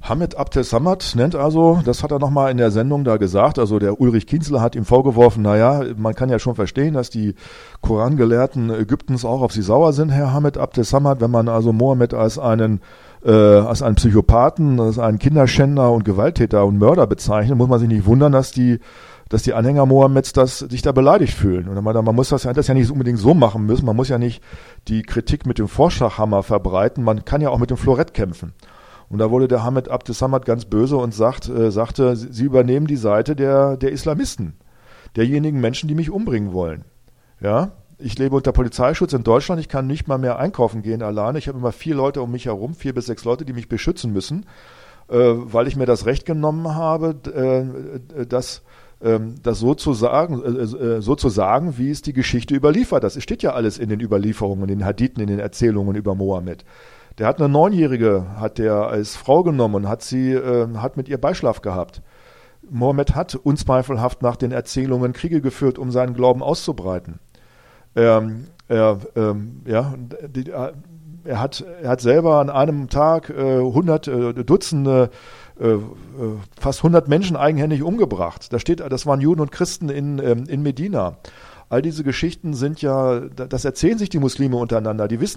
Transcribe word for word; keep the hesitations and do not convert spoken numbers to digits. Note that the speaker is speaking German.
Hamid Abdel-Samad nennt also, das hat er nochmal in der Sendung da gesagt, also der Ulrich Kienzler hat ihm vorgeworfen, naja, man kann ja schon verstehen, dass die Korangelehrten Ägyptens auch auf sie sauer sind, Herr Hamid Abdel-Samad, wenn man also Mohammed als einen äh, als einen Psychopathen, als einen Kinderschänder und Gewalttäter und Mörder bezeichnet, muss man sich nicht wundern, dass die dass die Anhänger Mohammeds das, sich da beleidigt fühlen. Und man, man muss das ja, das ja nicht unbedingt so machen müssen, man muss ja nicht die Kritik mit dem Vorschlaghammer verbreiten, man kann ja auch mit dem Florett kämpfen. Und da wurde der Hamid Abdel-Samad ganz böse und sagt, äh, sagte, sie übernehmen die Seite der, der Islamisten, derjenigen Menschen, die mich umbringen wollen. Ja, ich lebe unter Polizeischutz in Deutschland, ich kann nicht mal mehr einkaufen gehen alleine. Ich habe immer vier Leute um mich herum, vier bis sechs Leute, die mich beschützen müssen, äh, weil ich mir das Recht genommen habe, äh, das, äh, das so zu sagen, äh, so zu sagen, wie es die Geschichte überliefert. Das steht ja alles in den Überlieferungen, in den Hadithen, in den Erzählungen über Mohammed. Der hat eine Neunjährige, hat der als Frau genommen und hat sie, äh, hat mit ihr Beischlaf gehabt. Mohammed hat unzweifelhaft nach den Erzählungen Kriege geführt, um seinen Glauben auszubreiten. Ähm, er, ähm, ja, die, er hat, er hat selber an einem Tag äh, hundert äh, Dutzende, äh, fast hundert Menschen eigenhändig umgebracht. Da steht, das waren Juden und Christen in, ähm, in Medina. All diese Geschichten sind ja, das erzählen sich die Muslime untereinander. Die wissen